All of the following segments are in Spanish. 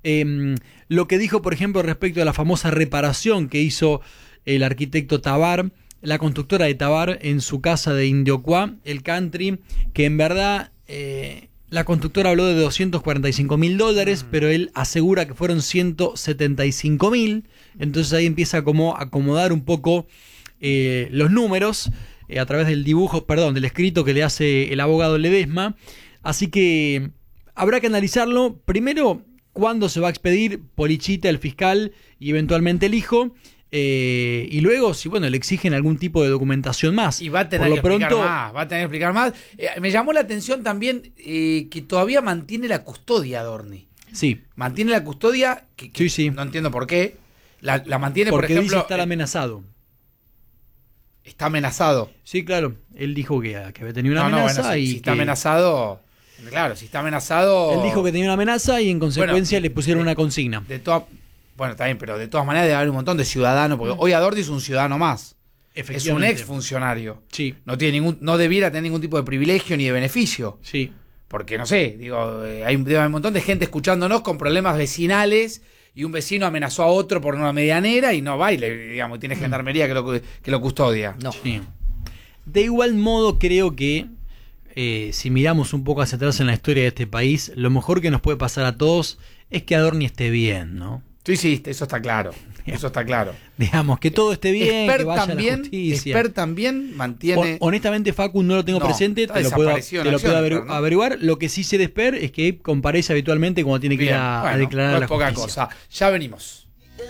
lo que dijo, por ejemplo, respecto a la famosa reparación que hizo el arquitecto Tabar, la constructora de Tabar, en su casa de Indiocuá, el country, que en verdad la constructora habló de $245.000, pero él asegura que fueron $175.000. Entonces ahí empieza como a acomodar un poco los números a través del del escrito que le hace el abogado Ledesma. Así que habrá que analizarlo. Primero, cuándo se va a expedir Polichita, el fiscal, y eventualmente el hijo. Y luego, si le exigen algún tipo de documentación más. Y va a tener que explicar más. Me llamó la atención también que todavía mantiene la custodia, Adorni. Sí. Mantiene la custodia, que sí. No entiendo por qué. La mantiene, porque por ejemplo... dice estar amenazado. ¿Está amenazado? Sí, claro. Él dijo que había tenido una amenaza. Si está amenazado... Claro, si está amenazado... Él dijo que tenía una amenaza y en consecuencia le pusieron una consigna. Bueno, está bien, pero de todas maneras debe haber un montón de ciudadanos, porque hoy Adorni es un ciudadano más. Es un ex funcionario. Sí. No debiera tener ningún tipo de privilegio ni de beneficio. Sí. Porque, no sé, debe haber un montón de gente escuchándonos con problemas vecinales y un vecino amenazó a otro por una medianera y no va y tiene gendarmería que lo custodia. No. Sí. De igual modo, creo que si miramos un poco hacia atrás en la historia de este país, lo mejor que nos puede pasar a todos es que Adorni esté bien, ¿no? Sí, eso está claro. Eso está claro. Digamos, que todo esté bien, que vaya también, a la justicia. Esper también mantiene... Honestamente, Facu, no lo tengo presente, te lo puedo averiguar. Lo que sí sé de Esper es que comparece habitualmente cuando tiene que ir a declarar a la poca justicia. Cosa. Ya venimos.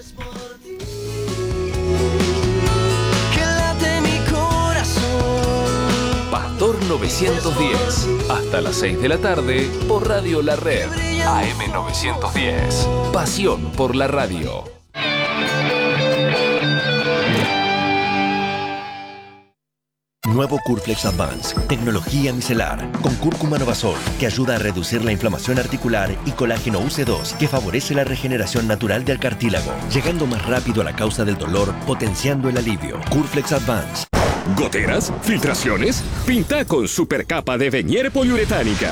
Pastor 910. Hasta las 6 de la tarde por Radio La Red. AM 910. Pasión por la radio. Nuevo Curflex Advance, tecnología micelar, con cúrcuma novasol, que ayuda a reducir la inflamación articular, y colágeno UC2, que favorece la regeneración natural del cartílago, llegando más rápido a la causa del dolor, potenciando el alivio. Curflex Advance. ¿Goteras? ¿Filtraciones? Pinta con supercapa de Venier poliuretánica.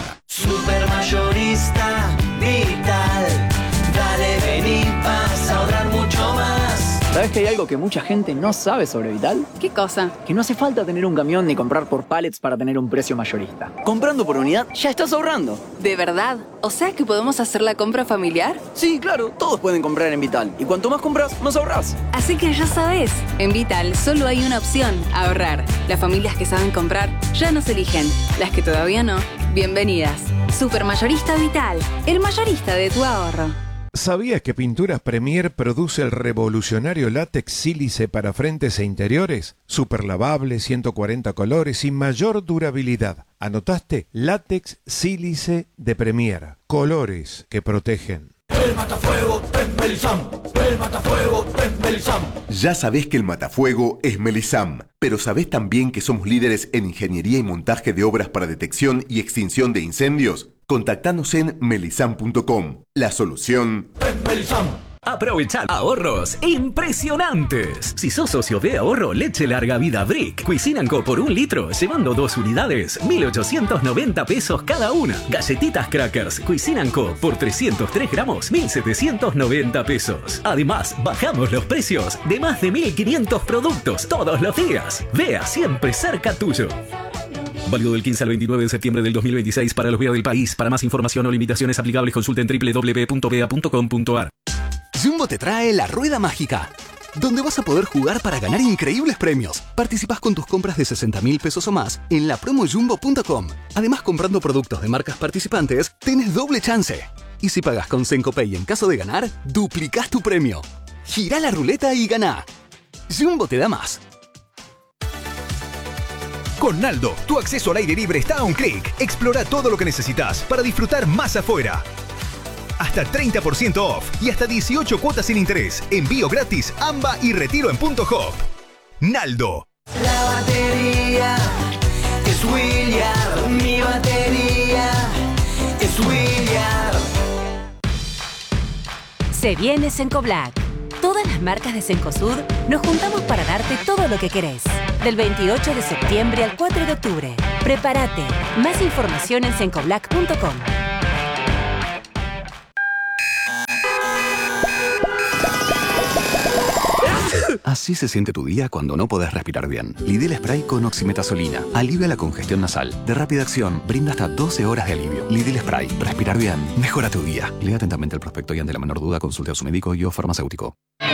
Supermayorista Vital. Dale, vení, vas a ahorrar mucho más. ¿Sabes que hay algo que mucha gente no sabe sobre Vital? ¿Qué cosa? Que no hace falta tener un camión ni comprar por pallets para tener un precio mayorista. Comprando por unidad ya estás ahorrando. ¿De verdad? ¿O sea que podemos hacer la compra familiar? Sí, claro, todos pueden comprar en Vital. Y cuanto más compras, más ahorrás. Así que ya sabes, en Vital solo hay una opción: ahorrar. Las familias que saben comprar ya nos eligen. Las que todavía no, bienvenidas. Supermayorista Vital, el mayorista de tu ahorro. ¿Sabías que Pinturas Premier produce el revolucionario látex sílice para frentes e interiores? Super lavable, 140 colores y mayor durabilidad. ¿Anotaste? Látex sílice de Premier. Colores que protegen. El matafuego es Melisam. El matafuego es Melisam. Ya sabés que el matafuego es Melisam, pero ¿sabés también que somos líderes en ingeniería y montaje de obras para detección y extinción de incendios? Contactanos en melisam.com. La solución es Melisam. Aprovechar ahorros impresionantes. Si sos socio de ahorro Leche Larga Vida Brick, Cuisine & Co por 1 litro, llevando 2 unidades, 1.890 pesos cada una. Galletitas Crackers Cuisine & Co por 303 gramos, 1.790 pesos. Además, bajamos los precios de más de 1.500 productos todos los días. Vea siempre cerca tuyo. Válido del 15 al 29 de septiembre del 2026 para los BEA del país. Para más información o limitaciones aplicables, consulta en www.bea.com.ar. Jumbo te trae la Rueda Mágica, donde vas a poder jugar para ganar increíbles premios. Participás con tus compras de 60.000 pesos o más en la promo jumbo.com. Además, comprando productos de marcas participantes, tenés doble chance. Y si pagás con Sencopay en caso de ganar, duplicás tu premio. Girá la ruleta y ganá. Jumbo te da más. Con Naldo, tu acceso al aire libre está a un clic. Explora todo lo que necesitas para disfrutar más afuera. Hasta 30% off y hasta 18 cuotas sin interés. Envío gratis, AMBA y retiro en Punto Hop. Naldo. La batería es William. Mi batería es William. Se viene Cencoblack. Todas las marcas de Cencosud nos juntamos para darte todo lo que querés. Del 28 de septiembre al 4 de octubre. Prepárate. Más información en cencoblack.com. Así se siente tu día cuando no podés respirar bien. Lidl Spray con oximetazolina. Alivia la congestión nasal. De rápida acción, brinda hasta 12 horas de alivio. Lidl Spray. Respirar bien. Mejora tu día. Lea atentamente el prospecto y ante la menor duda consulte a su médico y o farmacéutico.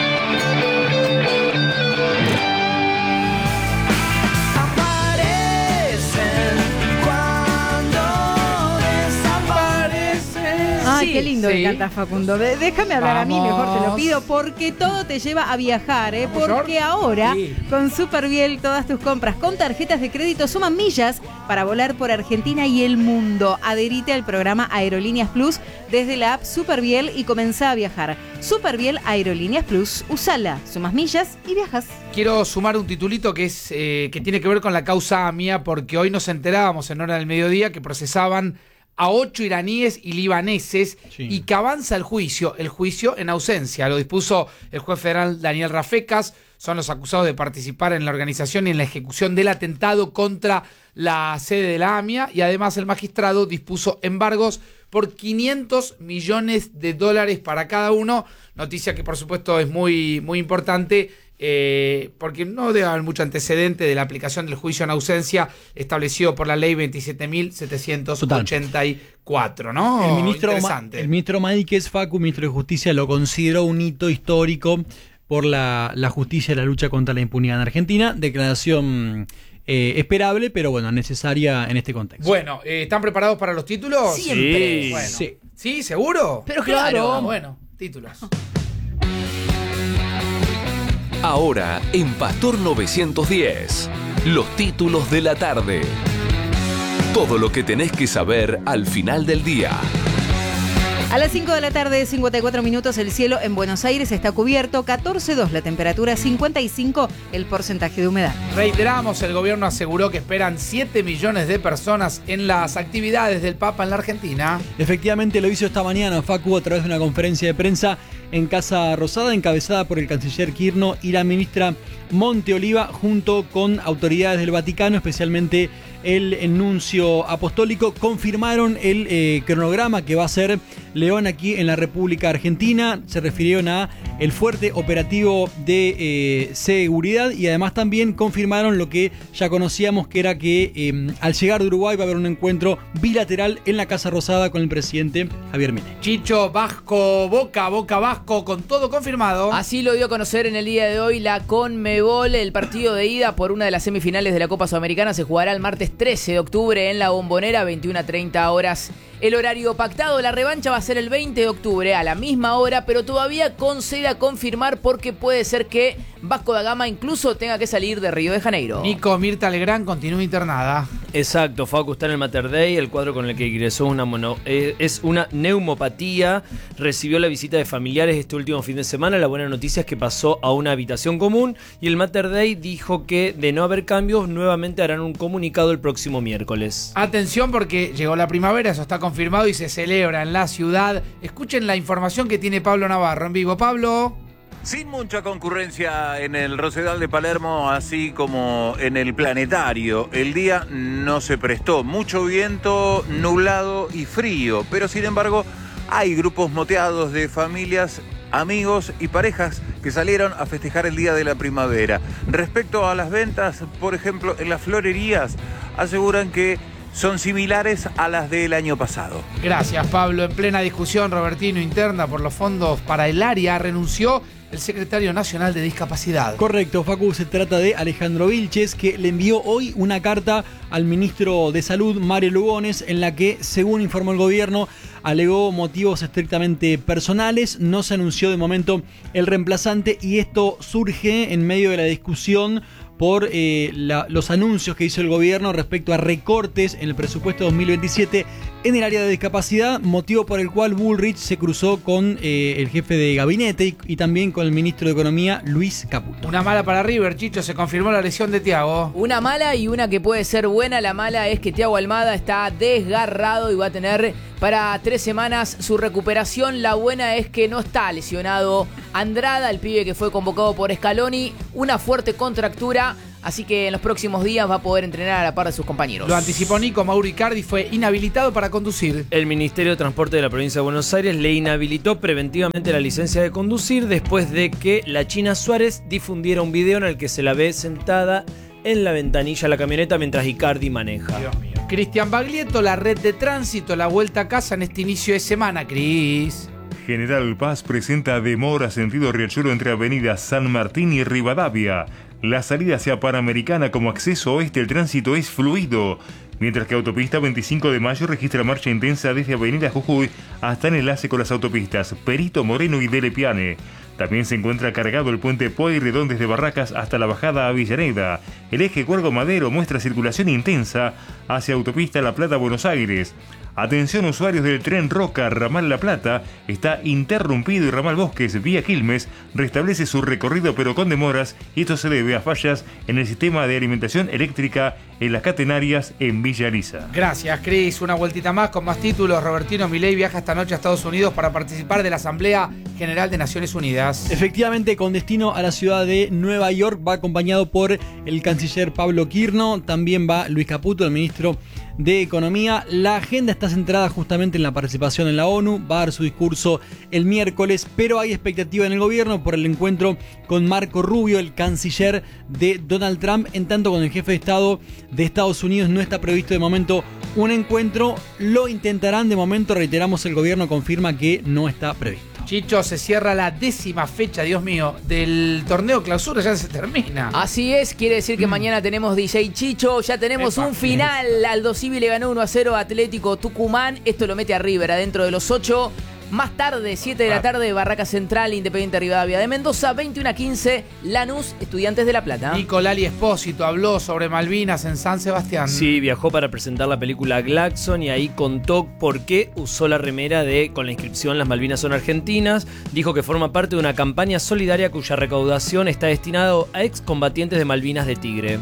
Ay, qué lindo que canta Facundo. Déjame hablar a mí, mejor te lo pido, porque todo te lleva a viajar, ¿eh? Porque ahora, con Superviel, todas tus compras con tarjetas de crédito suman millas para volar por Argentina y el mundo. Adherite al programa Aerolíneas Plus desde la app Superviel y comenzá a viajar. Superviel Aerolíneas Plus, usala, sumas millas y viajas. Quiero sumar un titulito que es que tiene que ver con la causa AMIA, porque hoy nos enterábamos en hora del mediodía que procesaban a 8 iraníes y libaneses y que avanza el juicio en ausencia. Lo dispuso el juez federal Daniel Rafecas. Son los acusados de participar en la organización y en la ejecución del atentado contra la sede de la AMIA, y además el magistrado dispuso embargos por $500 millones para cada uno. Noticia que por supuesto es muy, muy importante, porque no debe haber mucho antecedente de la aplicación del juicio en ausencia establecido por la ley 27.784, ¿no? El ministro Mádiquez, Facu, ministro de Justicia, lo consideró un hito histórico por la justicia y la lucha contra la impunidad en Argentina. Declaración esperable, pero bueno, necesaria en este contexto. Bueno, ¿están preparados para los títulos? Siempre. Sí. Bueno. Sí. ¿Sí? ¿Seguro? Pero claro. Bueno, títulos. Ahora, en Pastor 910, los títulos de la tarde. Todo lo que tenés que saber al final del día. A las 5 de la tarde, 54 minutos, el cielo en Buenos Aires está cubierto, 14,2 la temperatura, 55 el porcentaje de humedad. Reiteramos, el gobierno aseguró que esperan 7 millones de personas en las actividades del Papa en la Argentina. Efectivamente lo hizo esta mañana, Facu, a través de una conferencia de prensa en Casa Rosada, encabezada por el canciller Quirno y la ministra Monteoliva, junto con autoridades del Vaticano, especialmente el nuncio apostólico. Confirmaron el cronograma que va a ser León aquí en la República Argentina. Se refirieron a el fuerte operativo de seguridad, y además también confirmaron lo que ya conocíamos, que era que al llegar de Uruguay va a haber un encuentro bilateral en la Casa Rosada con el presidente Javier Milei. Chicho, Vasco, Boca Vasco, con todo confirmado. Así lo dio a conocer en el día de hoy la Conmebol. El partido de ida por una de las semifinales de la Copa Sudamericana se jugará el martes 13 de octubre en la Bombonera, 21 a 30 horas. El horario pactado, la revancha va a ser el 20 de octubre a la misma hora, pero todavía con sede a confirmar, porque puede ser que Vasco da Gama incluso tenga que salir de Río de Janeiro. Nico, Mirta Legrand continúa internada. Exacto, Facu está en el Mater Dei. El cuadro con el que ingresó es una neumopatía. Recibió la visita de familiares este último fin de semana. La buena noticia es que pasó a una habitación común, y el Mater Dei dijo que, de no haber cambios, nuevamente harán un comunicado el próximo miércoles. Atención, porque llegó la primavera, eso está confirmado y se celebra en la ciudad. Escuchen la información que tiene Pablo Navarro en vivo. Pablo. Sin mucha concurrencia en el Rosedal de Palermo, así como en el Planetario. El día no se prestó. Mucho viento, nublado y frío. Pero sin embargo, hay grupos moteados de familias, amigos y parejas que salieron a festejar el día de la primavera. Respecto a las ventas, por ejemplo, en las florerías, aseguran que son similares a las del año pasado. Gracias, Pablo. En plena discusión, Robertino, interna por los fondos para el área, renunció el secretario nacional de discapacidad. Correcto, Facu, se trata de Alejandro Vilches, que le envió hoy una carta al ministro de Salud, Mario Lugones, en la que, según informó el gobierno, alegó motivos estrictamente personales. No se anunció de momento el reemplazante, y esto surge en medio de la discusión por los anuncios que hizo el gobierno respecto a recortes en el presupuesto 2027 en el área de discapacidad, motivo por el cual Bullrich se cruzó con el jefe de gabinete y también con el ministro de Economía, Luis Caputo. Una mala para River, Chicho, se confirmó la lesión de Thiago. Una mala y una que puede ser buena. La mala es que Thiago Almada está desgarrado y va a tener para 3 semanas su recuperación. La buena es que no está lesionado Andrada, el pibe que fue convocado por Scaloni. Una fuerte contractura. así que en los próximos días va a poder entrenar a la par de sus compañeros. Lo anticipó Nico, Mauro Icardi fue inhabilitado para conducir. El Ministerio de Transporte de la provincia de Buenos Aires le inhabilitó preventivamente la licencia de conducir después de que la China Suárez difundiera un video en el que se la ve sentada en la ventanilla de la camioneta mientras Icardi maneja. Dios mío. Cristian Baglietto, la red de tránsito, la vuelta a casa en este inicio de semana, Cris. General Paz presenta demora sentido Riachuelo entre avenidas San Martín y Rivadavia. La salida hacia Panamericana como acceso oeste el tránsito es fluido, mientras que Autopista 25 de Mayo registra marcha intensa desde Avenida Jujuy hasta el enlace con las autopistas Perito Moreno y Delepiane. También se encuentra cargado el puente Pueyrredón desde Barracas hasta la bajada a Avellaneda. El eje Cuervo Madero muestra circulación intensa hacia Autopista La Plata-Buenos Aires. Atención usuarios del tren Roca, ramal La Plata, está interrumpido y ramal Bosques, vía Quilmes, restablece su recorrido pero con demoras y esto se debe a fallas en el sistema de alimentación eléctrica en las catenarias en Villa Elisa. Gracias, Cris. Una vueltita más con más títulos. Robertino Milei viaja esta noche a Estados Unidos para participar de la Asamblea General de Naciones Unidas. Efectivamente, con destino a la ciudad de Nueva York, va acompañado por el canciller Pablo Quirno, también va Luis Caputo, el ministro de Economía. La agenda está centrada justamente en la participación en la ONU, va a dar su discurso el miércoles, pero hay expectativa en el gobierno por el encuentro con Marco Rubio, el canciller de Donald Trump, en tanto con el jefe de Estado de Estados Unidos no está previsto de momento un encuentro, lo intentarán de momento, reiteramos, el gobierno confirma que no está previsto. Chicho, se cierra la 10ª fecha, Dios mío, del torneo clausura, ya se termina. Así es, quiere decir que mañana tenemos DJ Chicho, ya tenemos un final. Aldo Civi le ganó 1-0 a Atlético Tucumán, esto lo mete a River adentro de los 8. Más tarde, 7 de la tarde, Barraca Central, Independiente Rivadavia de Mendoza, 21:15, Lanús, Estudiantes de La Plata. Nicolás Espósito habló sobre Malvinas en San Sebastián. Sí, viajó para presentar la película Glaxon y ahí contó por qué usó la remera con la inscripción Las Malvinas son argentinas. Dijo que forma parte de una campaña solidaria cuya recaudación está destinada a excombatientes de Malvinas de Tigre.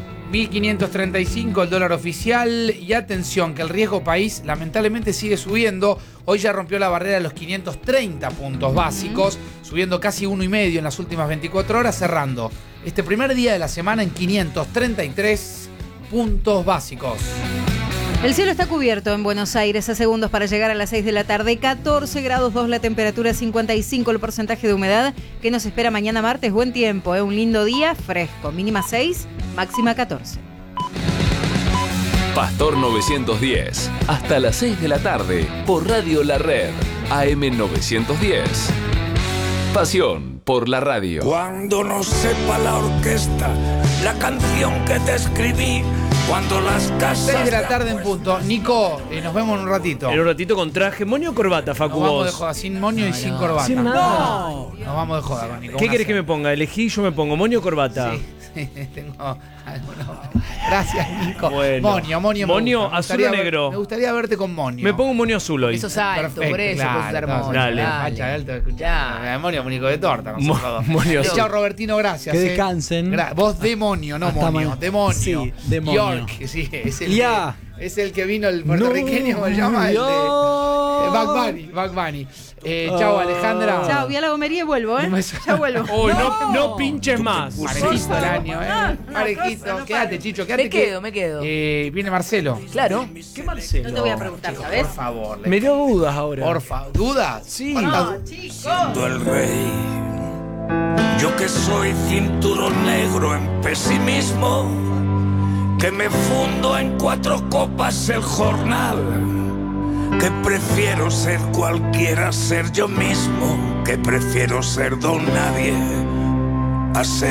1.535 el dólar oficial y atención que el riesgo país lamentablemente sigue subiendo. Hoy ya rompió la barrera de los 530 puntos básicos, subiendo casi 1,5 en las últimas 24 horas, cerrando este primer día de la semana en 533 puntos básicos. El cielo está cubierto en Buenos Aires a segundos para llegar a las 6 de la tarde, 14 grados 2 la temperatura, 55 el porcentaje de humedad. ¿Qué nos espera mañana martes? Buen tiempo, un lindo día, fresco, mínima 6, máxima 14. Pastor 910, hasta las 6 de la tarde, por Radio La Red, AM 910. Pasión por la radio. Cuando no sepa la orquesta, la canción que te escribí, cuando las casas... 6 de la tarde en punto. Nico, nos vemos en un ratito. En un ratito con traje, moño o corbata, Facu. Nos vamos de joda, sin moño y sin corbata. Sin nada. No, nos vamos de joda con Nico. ¿Qué querés que me ponga? Elegí, yo me pongo moño o corbata. Sí, tengo algunos. Gracias, Nico. Bueno. Moño azul o negro. Me gustaría verte con moño. Me pongo un moño azul hoy. Eso es alto, perfecto, por eso claro, puedes usar moño. Dale. Facha alto, escuchá. Moño, Mónico de torta. Moño azul. Chao, Robertino, gracias. Que descansen. Vos demonio, no hasta moño. Demonio. Sí, demonio. York, sí, es el, Ya. es el que vino el puertorriqueño, ¿cómo se llama? El de Bugs Bunny. Chao, Alejandra. Chao, voy a la gomería y vuelvo, Ya vuelvo. Oh, no pinches más. Parejito el año, Parejito. Quédate, Chicho, quédate. Me quedo. Viene Marcelo. Claro. ¿Qué Marcelo? No te voy a preguntar, ¿sabes? Por favor. Me dio dudas ahora. Por favor. ¿Dudas? Sí. No, chicos. El rey, yo que soy cinturón negro en pesimismo, que me fundo en 4 copas el jornal, que prefiero ser cualquiera, ser yo mismo, que prefiero ser don nadie a ser